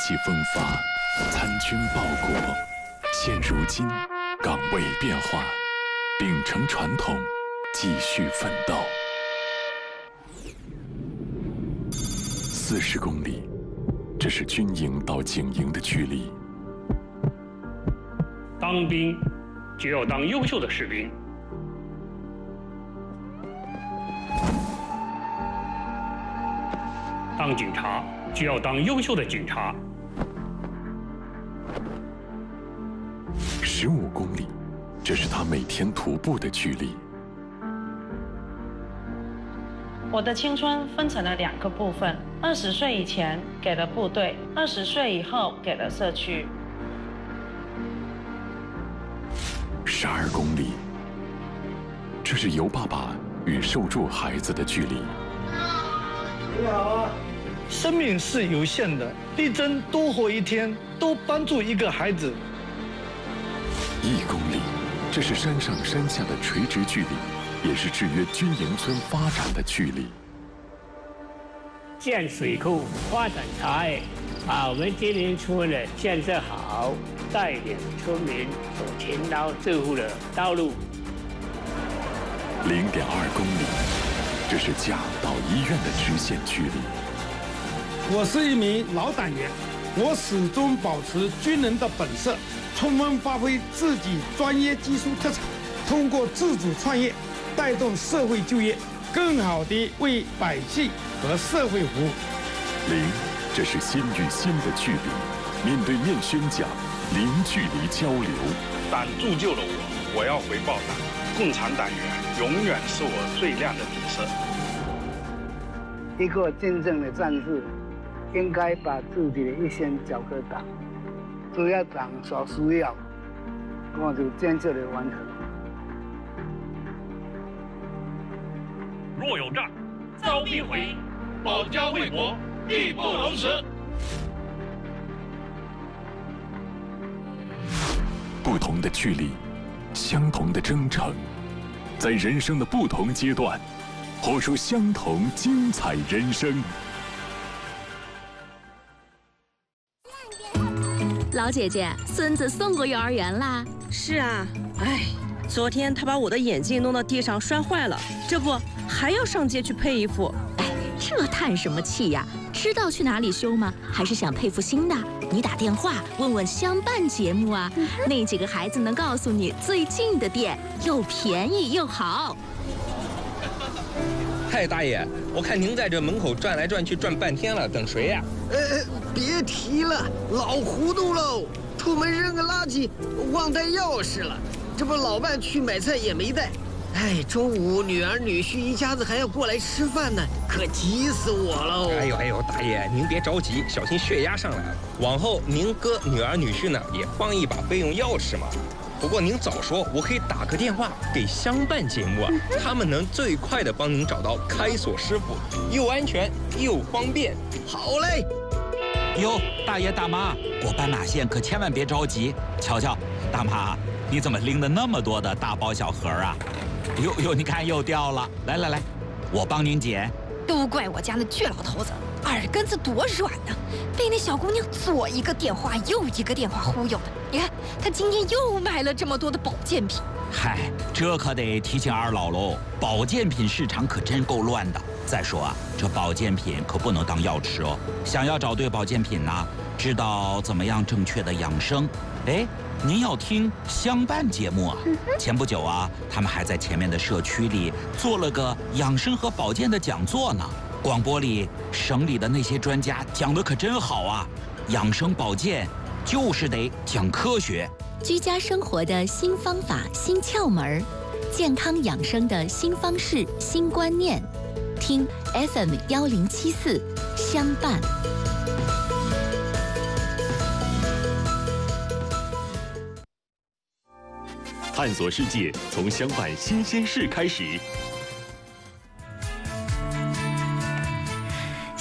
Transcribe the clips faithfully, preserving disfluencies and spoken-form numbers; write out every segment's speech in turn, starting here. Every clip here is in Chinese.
气风发，参军报国。现如今，岗位变化，秉承传统，继续奋斗。四十公里，这是军营到警营的距离。 当兵就要当优秀的士兵。当警察就要当优秀的警察。 十五公里，这是他每天徒步的距离。 我的青春分成了两个部分：二十岁以前给了部队，二十岁以后给了社区。 十二公里，这是尤爸爸与受助孩子的距离。 你好啊！生命是有限的，力争多活一天，多帮助一个孩子。 一公里，这是山上山下的垂直距离，也是制约军营村发展的距离。 建水库、发展茶叶，把我们金陵村的建设好，带领村民走勤劳致富的道路。 零点二公里，这是家到医院的直线距离。 我是一名老党员，我始终保持军人的本色，充分发挥自己专业技术特长，通过自主创业，带动社会就业，更好地为百姓和社会服务。 零，这是心与心的距离，面对面宣讲，零距离交流。 党铸就了我，我要回报党。共产党员永远是我最亮的底色。 一个真正的战士，应该把自己的一生交给党，只要党所需要，我就坚决地完成。 若有战，招兵回营，保家卫国，义不容辞。 不同的距离，相同的征程，在人生的不同阶段，活出相同精彩人生。 老姐姐，孙子送过幼儿园啦？ 是啊，哎，昨天他把我的眼镜弄到地上摔坏了，这不还要上街去配一副。 哎，这叹什么气呀？知道去哪里修吗？还是想配副新的？你打电话问问相伴节目啊，嗯、那几个孩子能告诉你最近的店，又便宜又好。 嗨，大爷，我看您在这门口转来转去转半天了，等谁呀？ 呃，别提了，老糊涂喽！出门扔个垃圾，忘带钥匙了。这不老伴去买菜也没带。哎，中午女儿女婿一家子还要过来吃饭呢，可急死我喽！ 哎呦哎呦，大爷您别着急，小心血压上来了。往后您哥女儿女婿呢也放一把备用钥匙嘛。不过您早说，我可以打个电话给相伴节目啊，他们能最快的帮您找到开锁师傅，又安全又方便。 好嘞。 哟，大爷大妈，过斑马线可千万别着急。瞧瞧，大妈，你怎么拎的那么多的大包小盒啊？哟哟，你看又掉了。来来来，我帮您捡。 都怪我家那倔老头子，耳根子多软呢，被那小姑娘左一个电话右一个电话忽悠的。你看，他今天又买了这么多的保健品。 嗨，这可得提醒二老喽，保健品市场可真够乱的。再说啊，这保健品可不能当药吃哦。想要找对保健品呢、啊，知道怎么样正确的养生，哎，您要听相伴节目啊。前不久啊，他们还在前面的社区里做了个养生和保健的讲座呢。广播里省里的那些专家讲的可真好啊，养生保健就是得讲科学， 居家生活的新方法、新窍门，健康养生的新方式、新观念。听 F M 幺零七四相伴。 探索世界，从相伴新鲜事开始。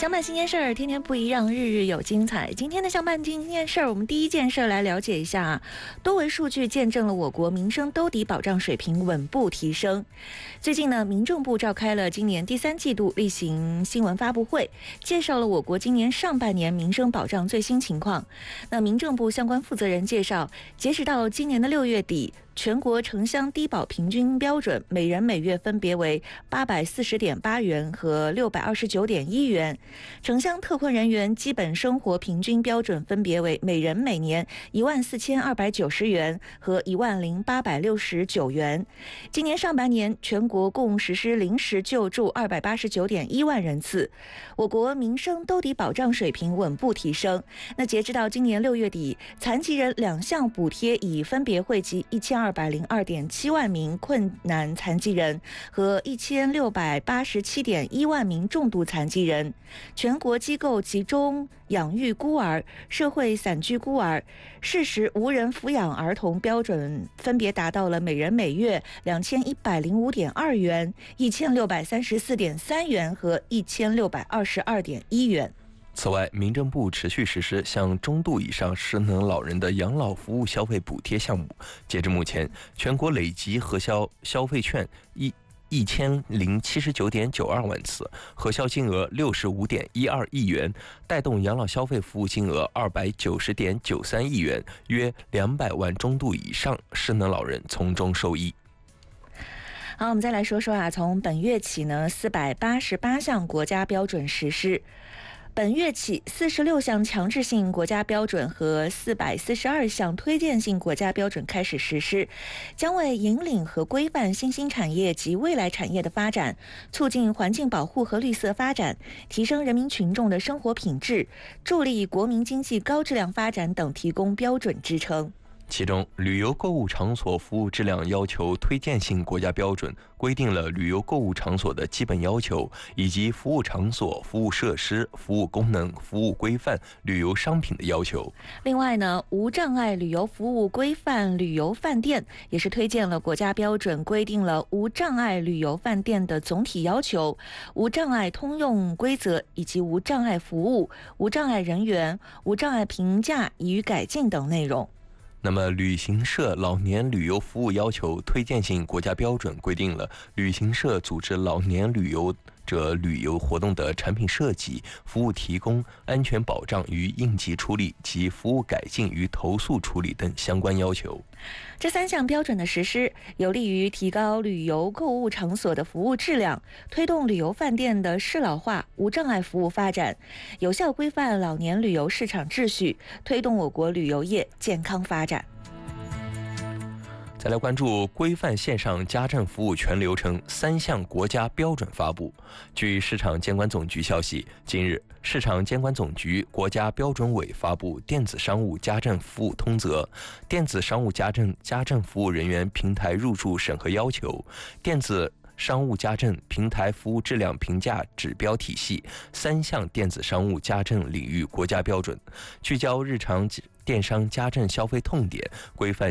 相伴新鲜事儿，天天不一样，日日有精彩。今天的相伴新鲜事儿，我们第一件事来了解一下，多维数据见证了我国民生兜底保障水平稳步提升。最近呢，民政部召开了今年第三季度例行新闻发布会，介绍了我国今年上半年民生保障最新情况。那民政部相关负责人介绍，截止到今年的六月底，全国城乡低保平均标准每人每月分别为八百四十点八元和六百二十九点一元，城乡特困人员基本生活平均标准分别为每人每年一万四千二百九十元和一万零八百六十九元。今年上半年，全国共实施临时救助二百八十九点一万人次，我国民生兜底保障水平稳步提升。那截止到今年六月底，残疾人两项补贴已分别惠及一千二百零二点七万名困难残疾人和一千六百八十七点一万名重度残疾人。全国机构集中养育孤儿、社会散居孤儿、适时无人抚养儿童标准分别达到了每人每月两千一百零五点二元、一千六百三十四点三元和一千六百二十二点一元。 此外，民政部持续实施向中度以上失能老人的养老服务消费补贴项目。截至目前，全国累计核销消费券一一千零七十九点九二万次，核销金额六十五点一二亿元，带动养老消费服务金额二百九十点九三亿元，约两百万中度以上失能老人从中受益。 好，我们再来说说啊，从本月起呢，四百八十八项国家标准实施。本月起，四十六项强制性国家标准和四百四十二项推荐性国家标准开始实施，将为引领和规范新兴产业及未来产业的发展，促进环境保护和绿色发展，提升人民群众的生活品质，助力国民经济高质量发展等提供标准支撑。 其中，旅游购物场所服务质量要求推荐性国家标准规定了旅游购物场所的基本要求，以及服务场所、服务设施、服务功能、服务规范、旅游商品的要求。 另外呢，无障碍旅游服务规范旅游饭店也是推荐了国家标准，规定了无障碍旅游饭店的总体要求、无障碍通用规则以及无障碍服务、无障碍人员、无障碍评价与改进等内容。 那么，旅行社老年旅游服务要求推荐性国家标准规定了旅行社组织老年旅游者旅游活动的产品设计、服务提供、安全保障与应急处理及服务改进与投诉处理等相关要求。 这三项标准的实施，有利于提高旅游购物场所的服务质量，推动旅游饭店的适老化、无障碍服务发展，有效规范老年旅游市场秩序，推动我国旅游业健康发展。 再来关注规范线上家政服务全流程三项国家标准发布。据市场监管总局消息，近日，市场监管总局国家标准委发布《电子商务家政服务通则》、《电子商务家政家政服务人员平台入驻审核要求》、《电子商务家政平台服务质量评价指标体系》三项电子商务家政领域国家标准，聚焦日常电商家政消费痛点，规范